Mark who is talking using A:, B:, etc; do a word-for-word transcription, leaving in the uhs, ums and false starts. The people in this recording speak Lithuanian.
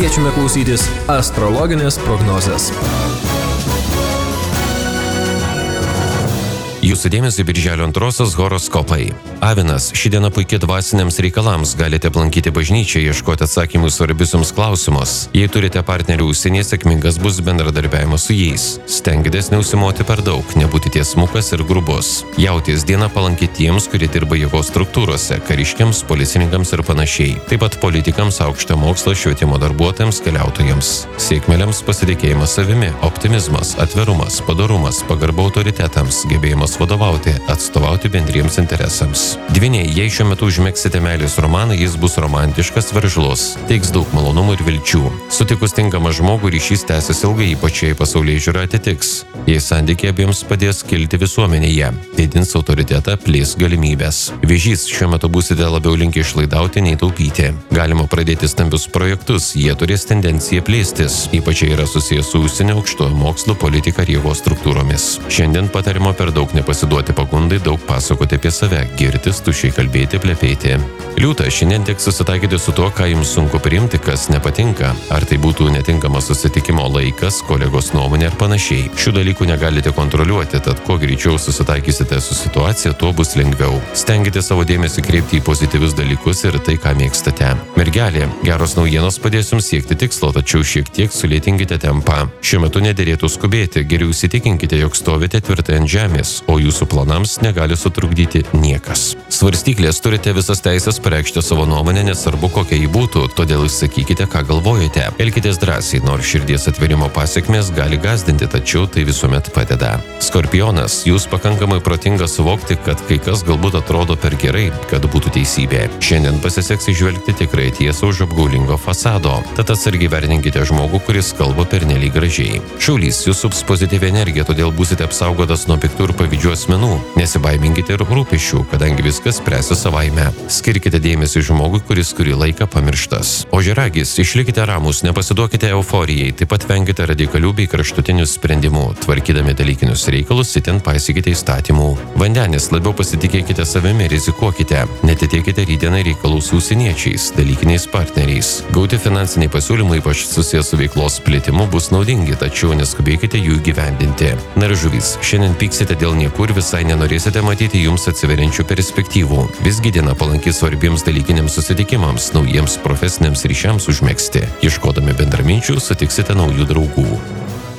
A: Kviečiame klausytis astrologinės prognozės.
B: Jūsų dėmesio birželio antrosios horoskopai. Avinas, ši diena puikiai dvasiniams reikalams, galite aplankyti bažnyčią, ieškoti atsakymų į svarbius jums klausimus. Jei turite partnerių užsienyje, sėkmingas bus bendradarbiavimas su jais. Stenkitės neužsimoti per daug, nebūti tiesmukas ir grubus. Jauties diena palanki tiems, kurie dirba jėgos struktūrose, kariškiams, policininkams ir panašiai. Taip pat politikams, aukšto mokslo, švietimo darbuotojams, keliautojams. Sėkmėliams pasitikėjimas savimi, optimizmas, atvirumas, padorumas, pagarba autoritetams, gebėjimas vadovauti, atstovauti bendriems interesams. Dvyniai, jei šiuo metu užmegsite meilės romaną, jis bus romantiškas, veržlus, teiks daug malonumų ir vilčių. Sutikus tinkamą žmogų, ryšys tęsis ilgai, ypač jei pasaulyje žiūra atitiks. Jei santykiai abiems padės kilti visuomenėje, didins autoritetą, plės galimybės. Vėžys, šiuo metu būsite labiau linkę išlaidauti nei taupyti. Galima pradėti stambius projektus, jie turės tendenciją plėstis, ypač jei yra susijęs su užsienio aukštojo mokslo, politika ir jėgos struktūromis. Šiandien patarimo per daug nepasiduoti pagundai, daug pasakoti apie save, girtis, tušiai kalbėti, plepėti. Liūta, šiandien teks susitaikyti su tuo, ką jums sunku priimti, kas nepatinka. Ar tai būtų netinkamas susitikimo laikas, kolegos nuomonė ar panašiai. Šių dalykų negalite kontroliuoti, tad kuo greičiau susitaikysite su situacija, tuo bus lengviau. Stenkite savo dėmesį kreipti į pozityvius dalykus ir tai, ką mėgstate. Mergelė, geros naujienos padės jums siekti tikslo, tačiau šiek tiek sulėtinkite tempą. Šiuo metu nederėtų skubėti, geriau įsitikinkite, jog stovite tvirtai ant žemės, o jūsų planams negali sutrukdyti niekas. Svarstyklės, turite visas teisės pareikšti savo nuomonę, nesvarbu kokia ji būtų, todėl išsakykite, ką galvojate. Elkitės drąsiai, nors širdies atverimo pasiekmės gali gąsdinti, tačiau tai visuomet padeda. Skorpionas, jūs pakankamai protingas suvokti, kad kai kas galbūt atrodo per gerai, kad būtų teisybė. Šiandien pasiseks įžvelgti tikrai tiesą už apgaulingo fasado, tad atsargiai vertinkite žmogų, kuris kalba pernelyg gražiai. Šaulys, jūs sups pozityvi energija, todėl būsite apsaugotas nuo piktų ir pavydžių asmenų. Nesibaiminkite ir rūpesčių, kadangi viskas spręsi savaime. Skirkite dėmesį žmogui, kuris kurį laiką pamirštas. Ožiaragis, išlikite ramus, nepasiduokite euforijai, taip pat venkite radikalių bei kraštutinių sprendimų. Tvarkydami dalykinius reikalus, itin paisykite įstatymų. Vandenis, labiau pasitikėkite savimi, rizikuokite. Netitiekite rytdienai reikalų su užsieniečiais, dalykiniais partneriais. Gauti finansiniai pasiūlymai, ypač susijęs su veiklos plėtimu, bus naudingi, tačiau neskubėkite jų įgyvendinti. Na ir žuvys, šiandien pyksite dėl niekur, visai nenorėsite matyti jums atsiveriančių perspektyvų. Visgi diena palanki svarbiems dalykiniams susitikimams, naujiems profesiniams ryšiams užmegzti. Ieškodami bendraminčių sutiksite naujų draugų.